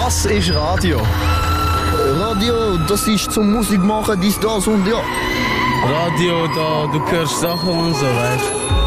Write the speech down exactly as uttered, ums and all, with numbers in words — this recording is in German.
Das ist Radio. Radio, das ist zum Musik machen, dies, das und ja. Radio, da, du hörst Sachen und so, weißt du.